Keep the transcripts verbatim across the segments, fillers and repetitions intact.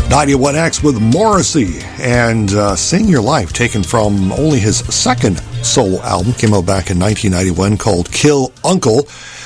ninety-one X with Morrissey and uh, Sing Your Life, taken from only his second solo album, came out back in nineteen ninety-one, called Kill Uncle.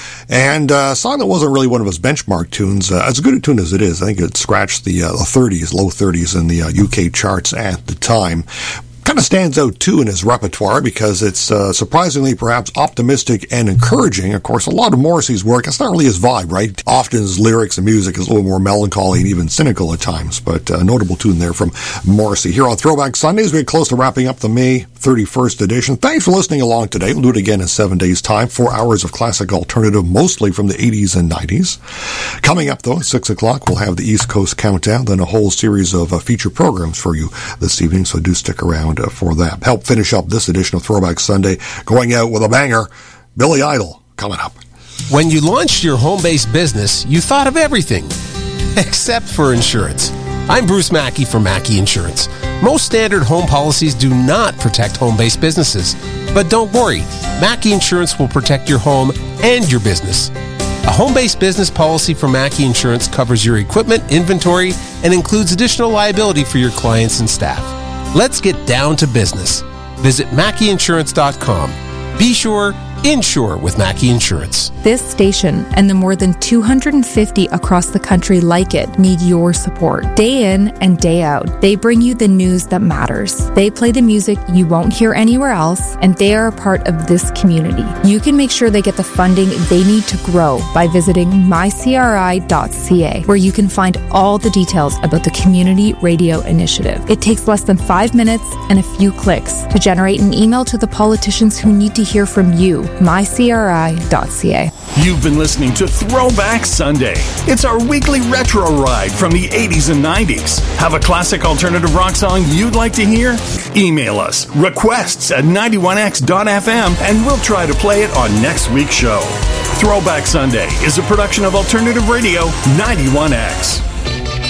And uh, a song that wasn't really one of his benchmark tunes, uh, as good a tune as it is. I think it scratched the, uh, the thirties, low thirties in the uh, U K charts at the time. Kind of stands out, too, in his repertoire because it's uh, surprisingly perhaps optimistic and encouraging. Of course, a lot of Morrissey's work, it's not really his vibe, right? Often his lyrics and music is a little more melancholy and even cynical at times, but a notable tune there from Morrissey. Here on Throwback Sundays, we're close to wrapping up the May thirty-first edition. Thanks for listening along today. We'll do it again in seven days' time. Four hours of classic alternative, mostly from the eighties and nineties. Coming up, though, at six o'clock, we'll have the East Coast Countdown, then a whole series of uh, feature programs for you this evening, so do stick around uh, for that. Help finish up this edition of Throwback Sunday, going out with a banger. Billy Idol coming up. When you launched your home-based business, you thought of everything except for insurance. I'm Bruce Mackey from Mackey Insurance. Most standard home policies do not protect home-based businesses. But don't worry, Mackey Insurance will protect your home and your business. A home-based business policy from Mackey Insurance covers your equipment, inventory, and includes additional liability for your clients and staff. Let's get down to business. Visit Mackey Insurance dot com. Be sure, insure with Mackey Insurance. This station and the more than two hundred fifty across the country like it need your support. Day in and day out, they bring you the news that matters. They play the music you won't hear anywhere else, and they are a part of this community. You can make sure they get the funding they need to grow by visiting my c r i dot c a, where you can find all the details about the Community Radio Initiative. It takes less than five minutes and a few clicks to generate an email to the politicians who need to hear from you. my c r i dot c a. You've been listening to Throwback Sunday. It's our weekly retro ride from the eighties and nineties. Have a classic alternative rock song you'd like to hear? Email us, requests at ninety-one x dot f m, and we'll try to play it on next week's show. Throwback Sunday is a production of Alternative Radio ninety-one X.